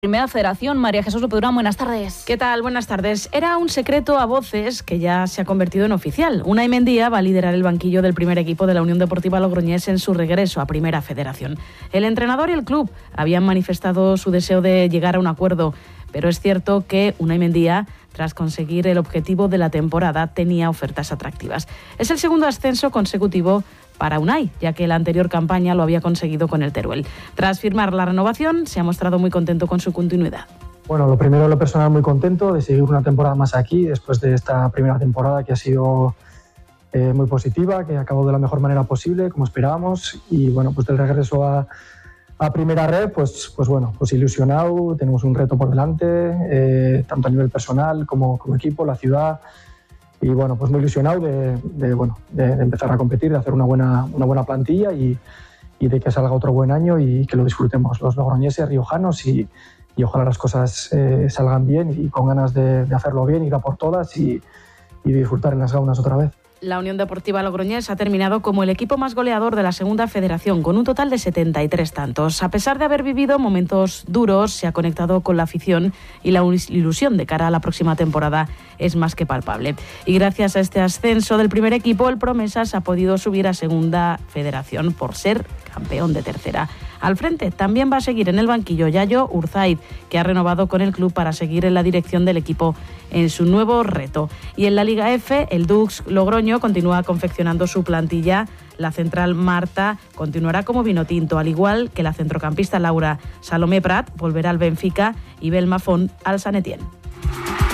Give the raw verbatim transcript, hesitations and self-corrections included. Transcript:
Primera Federación. María Jesús Lopedurán, buenas tardes. ¿Qué tal? Buenas tardes. Era un secreto a voces que ya se ha convertido en oficial. Unai Mendía va a liderar el banquillo del primer equipo de la Unión Deportiva Logroñés en su regreso a Primera Federación. El entrenador y el club habían manifestado su deseo de llegar a un acuerdo, pero es cierto que Unai Mendía, tras conseguir el objetivo de la temporada, tenía ofertas atractivas. Es el segundo ascenso consecutivo para Unai, ya que la anterior campaña lo había conseguido con el Teruel. Tras firmar la renovación, se ha mostrado muy contento con su continuidad. Bueno, lo primero, lo personal, muy contento de seguir una temporada más aquí, después de esta primera temporada que ha sido eh, muy positiva, que acabó de la mejor manera posible, como esperábamos, y bueno, pues del regreso a, a Primera Red, pues, pues bueno, pues ilusionado, tenemos un reto por delante, eh, tanto a nivel personal como, como equipo, la ciudad. Y bueno, pues muy ilusionado de, de, bueno, de, de empezar a competir, de hacer una buena, una buena plantilla y, y de que salga otro buen año y que lo disfrutemos los logroñeses, riojanos y, y ojalá las cosas eh, salgan bien y con ganas de, de hacerlo bien, ir a por todas y, y disfrutar en las gaunas otra vez. La Unión Deportiva Logroñés ha terminado como el equipo más goleador de la Segunda Federación, con un total de setenta y tres tantos. A pesar de haber vivido momentos duros, se ha conectado con la afición y la ilusión de cara a la próxima temporada es más que palpable. Y gracias a este ascenso del primer equipo, el Promesas ha podido subir a Segunda Federación por ser campeón de tercera. Al frente también va a seguir en el banquillo Yayo Urzaiz, que ha renovado con el club para seguir en la dirección del equipo en su nuevo reto. Y en la Liga F, el Dux Logroño continúa confeccionando su plantilla. La central Marta continuará como vinotinto, al igual que la centrocampista Laura. Salomé Prat volverá al Benfica y Belma Font al San Etienne.